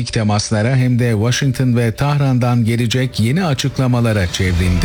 diplomatik temaslara hem de Washington ve Tahran'dan gelecek yeni açıklamalara çevrildi.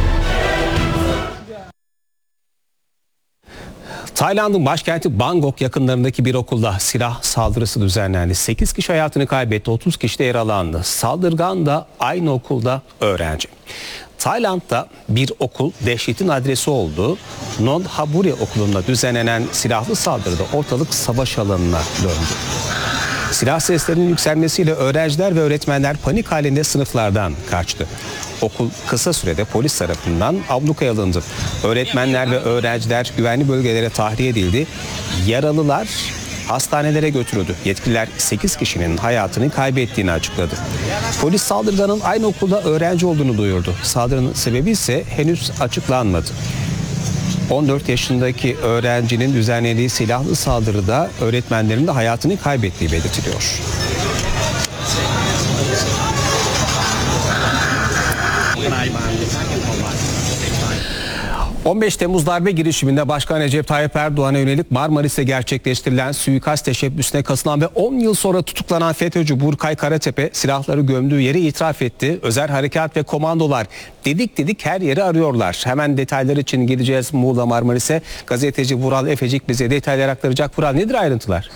Tayland'ın başkenti Bangkok yakınlarındaki bir okulda silah saldırısı düzenlendi. 8 kişi hayatını kaybetti, 30 kişi de yaralandı. Saldırgan da aynı okulda öğrenci. Tayland'da bir okul dehşetin adresi oldu. Nonthaburi okulunda düzenlenen silahlı saldırıda ortalık savaş alanına döndü. Silah seslerinin yükselmesiyle öğrenciler ve öğretmenler panik halinde sınıflardan kaçtı. Okul kısa sürede polis tarafından ablukaya alındı. Öğretmenler ve öğrenciler güvenli bölgelere tahliye edildi. Yaralılar hastanelere götürüldü. Yetkililer 8 kişinin hayatını kaybettiğini açıkladı. Polis saldırganın aynı okulda öğrenci olduğunu duyurdu. Saldırının sebebi ise henüz açıklanmadı. 14 yaşındaki öğrencinin düzenlediği silahlı saldırıda öğretmenlerin de hayatını kaybettiği belirtiliyor. ...15 Temmuz darbe girişiminde Başkan Recep Tayyip Erdoğan'a yönelik Marmaris'te gerçekleştirilen suikast teşebbüsüne kasılan ve 10 yıl sonra tutuklanan FETÖ'cü Burkay Karatepe silahları gömdüğü yeri itiraf etti. Özel harekat ve komandolar dedik her yeri arıyorlar. Hemen detaylar için gideceğiz Muğla Marmaris'e. Gazeteci Vural Efecik bize detaylar aktaracak. Vural, nedir ayrıntılar?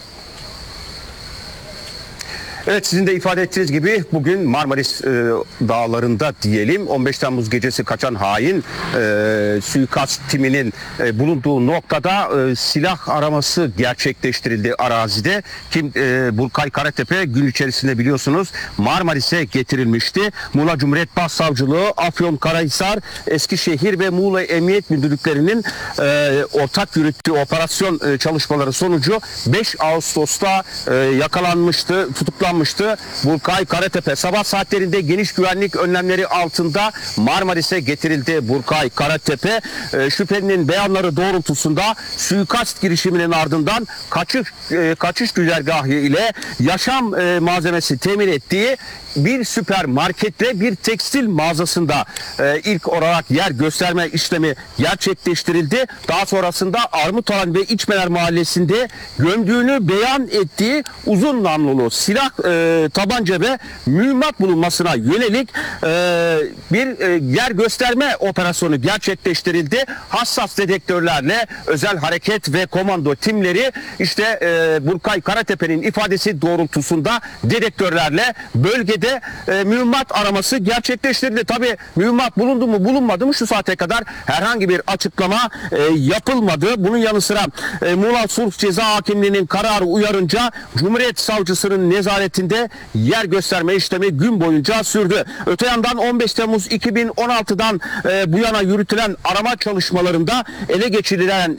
Evet, sizin de ifade ettiğiniz gibi bugün Marmaris dağlarında diyelim 15 Temmuz gecesi kaçan hain suikast timinin bulunduğu noktada silah araması gerçekleştirildi arazide. Burkay Karatepe gün içerisinde biliyorsunuz Marmaris'e getirilmişti. Muğla Cumhuriyet Başsavcılığı, Afyonkarahisar, Eskişehir ve Muğla Emniyet Müdürlüklerinin ortak yürüttüğü operasyon çalışmaları sonucu 5 Ağustos'ta yakalanmıştı, tutuklanmıştı. Burkay Karatepe sabah saatlerinde geniş güvenlik önlemleri altında Marmaris'e getirildi. Burkay Karatepe şüphelinin beyanları doğrultusunda suikast girişiminin ardından kaçış güzergahı ile yaşam malzemesi temin ettiği bir süpermarkette bir tekstil mağazasında ilk olarak yer gösterme işlemi gerçekleştirildi. Daha sonrasında Armutalan ve İçmeler Mahallesi'nde gömdüğünü beyan ettiği uzun namlulu silah, tabanca ve mühimmat bulunmasına yönelik bir yer gösterme operasyonu gerçekleştirildi. Hassas dedektörlerle özel hareket ve komando timleri işte Burkay Karatepe'nin ifadesi doğrultusunda dedektörlerle bölgede mühimmat araması gerçekleştirildi. Tabii mühimmat bulundu mu bulunmadı mı şu saate kadar herhangi bir açıklama yapılmadı. Bunun yanı sıra Muğla Sulh Ceza Hakimliği'nin kararı uyarınca Cumhuriyet Savcısının nezaretinde yer gösterme işlemi gün boyunca sürdü. Öte yandan 15 Temmuz 2016'dan bu yana yürütülen arama çalışmalarında ele geçirilen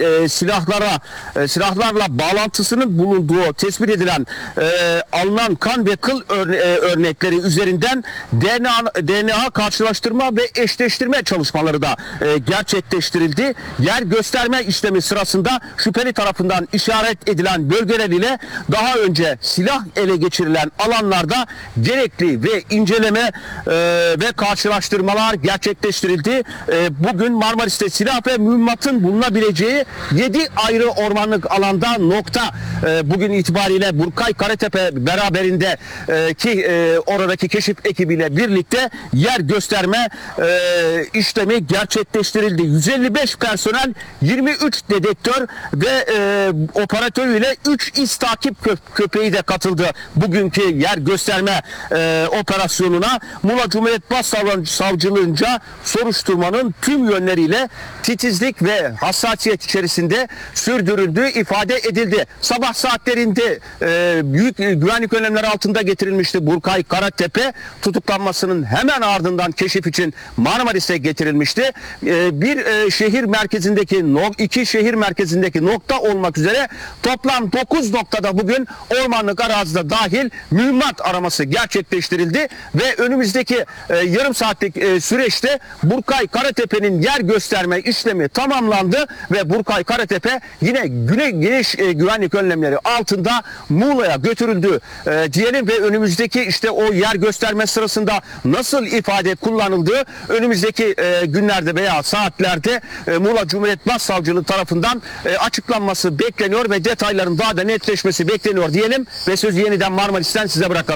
silahlarla bağlantısının bulunduğu tespit edilen alınan kan ve kıl örnekleri üzerinden DNA karşılaştırma ve eşleştirme çalışmaları da gerçekleştirildi. Yer gösterme işlemi sırasında şüpheli tarafından işaret edilen bölgeler ile daha önce silah ele geçirilen alanlarda gerekli ve inceleme ve karşılaştırmalar gerçekleştirildi. Bugün Marmaris'te silah ve mühimmatın bulunabileceği 7 ayrı ormanlık alanda nokta bugün itibariyle Burkay Karatepe beraberinde ki oradaki keşif ekibiyle birlikte yer gösterme işlemi gerçekleştirildi. 155 personel, 23 dedektör ve operatörüyle 3 iz takip köpeği de katıldı bugünkü yer gösterme operasyonuna. Muğla Cumhuriyet Başsavcılığınca soruşturmanın tüm yönleriyle titizlik ve hassasiyet içerisinde sürdürüldüğü ifade edildi. Sabah saatlerinde büyük güvenlik önlemleri altında getirilmişti Burkay Karatepe. Tutuklanmasının hemen ardından keşif için Marmaris'e getirilmişti. İki şehir merkezindeki nokta olmak üzere toplam 9 noktada bugün ormanlık arazide dahil mühimmat araması gerçekleştirildi ve önümüzdeki yarım saatlik süreçte Burkay Karatepe'nin yer gösterme işlemi tamamlandı ve Burkay Karatepe yine geniş güvenlik önlemleri altında Muğla'ya götürüldü diyelim ve önümüzdeki işte o yer gösterme sırasında nasıl ifade kullanıldığı önümüzdeki günlerde veya saatlerde Muğla Cumhuriyet Başsavcılığı tarafından açıklanması bekleniyor ve detayların daha da netleşmesi bekleniyor diyelim ve sözü yeniden Marmaris'ten size bırakalım.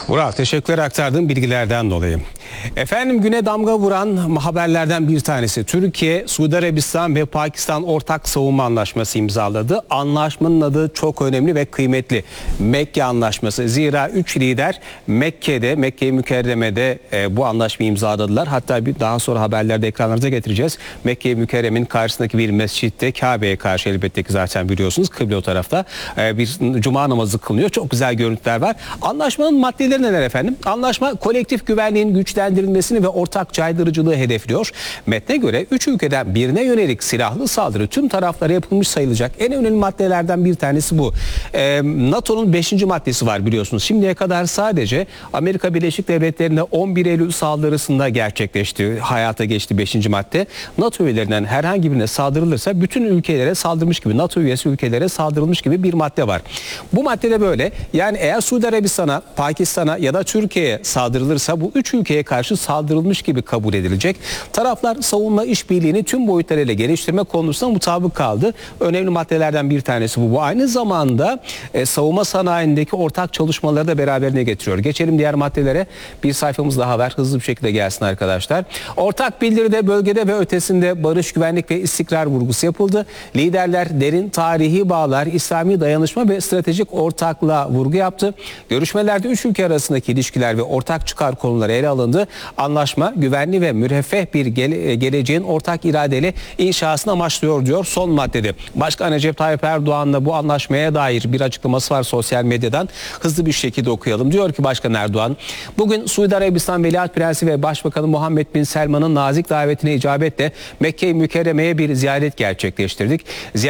Vural, teşekkürler aktardığım bilgilerden dolayı. Efendim, güne damga vuran haberlerden bir tanesi. Türkiye, Suudi Arabistan ve Pakistan ortak savunma anlaşması imzaladı. Anlaşmanın adı çok önemli ve kıymetli. Mekke Anlaşması. Zira 3 lider Mekke-i Mükerreme'de bu anlaşmayı imzaladılar. Hatta daha sonra haberlerde ekranlarınıza getireceğiz. Mekke-i Mükerreme'nin karşısındaki bir mescitte, Kabe'ye karşı elbette ki zaten biliyorsunuz, kıble o tarafta bir cuma namazı kılınıyor. Çok güzel görüntüler var. Anlaşmanın maddeleri neler efendim? Anlaşma kolektif güvenliğin güçlendirilmesini ve ortak caydırıcılığı hedefliyor. Metne göre 3 ülkeden birine yönelik silahlı saldırı tüm taraflara yapılmış sayılacak. En önemli maddelerden bir tanesi bu. NATO'nun 5. maddesi var biliyorsunuz. Şimdiye kadar sadece Amerika Birleşik Devletleri'ne 11 Eylül saldırısında gerçekleşti, hayata geçti 5. madde. NATO üyelerinden herhangi birine saldırılırsa bütün ülkelere saldırmış gibi, NATO üyesi ülkelere saldırılmış gibi bir madde var. Bu maddede böyle. Yani eğer Suudi Arabistan'a, Pakistan'a ya da Türkiye'ye saldırılırsa bu 3 ülkeye karşı saldırılmış gibi kabul edilecek. Taraflar savunma işbirliğini tüm boyutlarıyla geliştirme konusunda mutabık kaldı. Önemli maddelerden bir tanesi bu. Bu aynı zamanda savunma sanayindeki ortak çalışmaları da beraberine getiriyor. Geçelim diğer maddelere. Bir sayfamız daha var. Hızlı bir şekilde gelsin arkadaşlar. Ortak bildiride bölgede ve ötesinde barış, güvenlik ve istikrar vurgusu yapıldı. Liderler derin tarihi bağlar, İslami dayanışma ve stratejik ortaklığa vurgu yaptı. Görüşmelerde 3 ülke arasındaki ilişkiler ve ortak çıkar konuları ele alındı. Anlaşma güvenli ve müreffeh bir geleceğin ortak iradeyle inşasını amaçlıyor diyor son maddede. Başkan Recep Tayyip Erdoğan'la bu anlaşmaya dair bir açıklaması var sosyal medyadan. Hızlı bir şekilde okuyalım. Diyor ki Başkan Erdoğan, bugün Suudi Arabistan Veliaht Prensi ve Başbakanı Muhammed Bin Selman'ın nazik davetine icabetle Mekke-i Mükerreme'ye bir ziyaret gerçekleştirdik.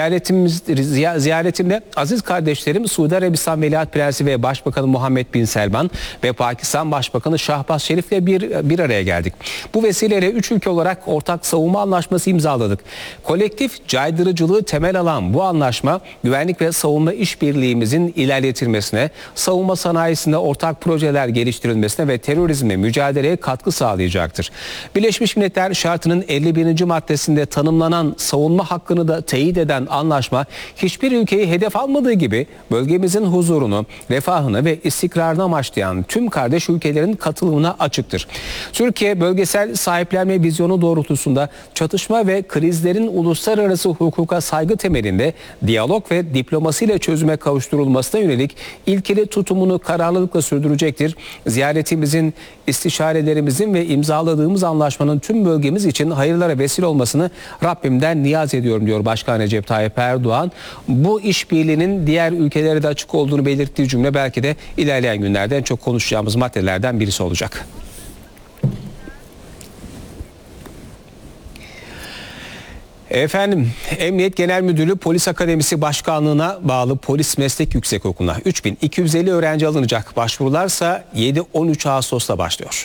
Ziyaretimde aziz kardeşlerim Suudi Arabistan Veliaht Prensi ve Başbakanı Muhammed Bin Selman ve Pakistan Başbakanı Şahbaz Şerif'le bir araya geldik. Bu vesileyle 3 ülke olarak ortak savunma anlaşması imzaladık. Kolektif caydırıcılığı temel alan bu anlaşma güvenlik ve savunma işbirliğimizin ilerletilmesine, savunma sanayisinde ortak projeler geliştirilmesine ve terörizmle mücadeleye katkı sağlayacaktır. Birleşmiş Milletler Şartı'nın 51. maddesinde tanımlanan savunma hakkını da teyit eden anlaşma hiçbir ülkeyi hedef almadığı gibi bölgemizin huzurunu, refahını ve istikrarını amaçlayan tüm kardeş ülkelerin katılımına açıktır. Türkiye bölgesel sahiplenme vizyonu doğrultusunda çatışma ve krizlerin uluslararası hukuka saygı temelinde diyalog ve diplomasiyle çözüme kavuşturulmasına yönelik ilkeli tutumunu kararlılıkla sürdürecektir. Ziyaretimizin, istişarelerimizin ve imzaladığımız anlaşmanın tüm bölgemiz için hayırlara vesile olmasını Rabbimden niyaz ediyorum diyor Başkan Recep Tayyip Erdoğan. Bu işbirliğinin diğer ülkelere de açık olduğunu belirttiği cümle belki de ilerleyen günlerde en çok konuşacağımız maddelerden birisi olacak. Efendim, Emniyet Genel Müdürlüğü Polis Akademisi Başkanlığı'na bağlı Polis Meslek Yüksekokulu'na 3250 öğrenci alınacak. Başvurularsa 7-13 Ağustos'ta başlıyor.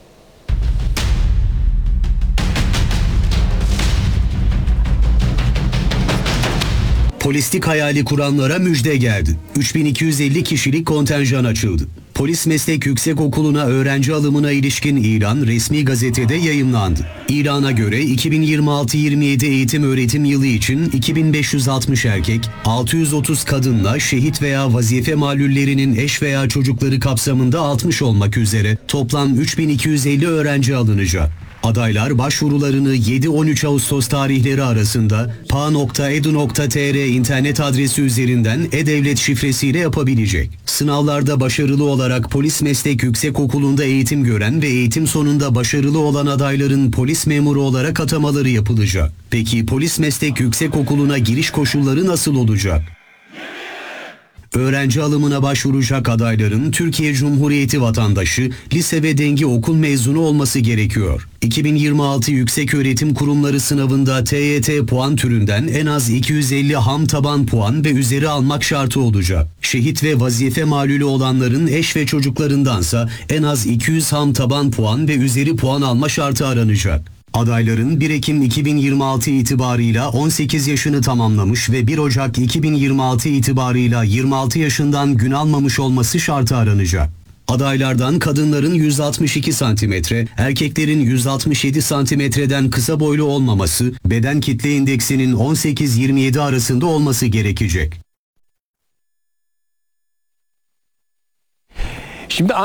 Polislik hayali kuranlara müjde geldi. 3250 kişilik kontenjan açıldı. Polis Meslek Yüksekokulu'na öğrenci alımına ilişkin ilan resmi gazetede yayımlandı. İlana göre 2026-27 eğitim öğretim yılı için 2560 erkek, 630 kadınla şehit veya vazife malullerinin eş veya çocukları kapsamında 60 olmak üzere toplam 3250 öğrenci alınacak. Adaylar başvurularını 7-13 Ağustos tarihleri arasında pa.edu.tr internet adresi üzerinden e-devlet şifresiyle yapabilecek. Sınavlarda başarılı olarak Polis Meslek Yüksekokulu'nda eğitim gören ve eğitim sonunda başarılı olan adayların polis memuru olarak atamaları yapılacak. Peki Polis Meslek Yüksekokulu'na giriş koşulları nasıl olacak? Öğrenci alımına başvuracak adayların Türkiye Cumhuriyeti vatandaşı, lise ve dengi okul mezunu olması gerekiyor. 2026 Yükseköğretim Kurumları sınavında TYT puan türünden en az 250 ham taban puan ve üzeri almak şartı olacak. Şehit ve vazife malulü olanların eş ve çocuklarındansa en az 200 ham taban puan ve üzeri puan alma şartı aranacak. Adayların 1 Ekim 2026 itibarıyla 18 yaşını tamamlamış ve 1 Ocak 2026 itibarıyla 26 yaşından gün almamış olması şartı aranacak. Adaylardan kadınların 162 santimetre, erkeklerin 167 santimetreden kısa boylu olmaması, beden kitle indeksinin 18-27 arasında olması gerekecek. Şimdi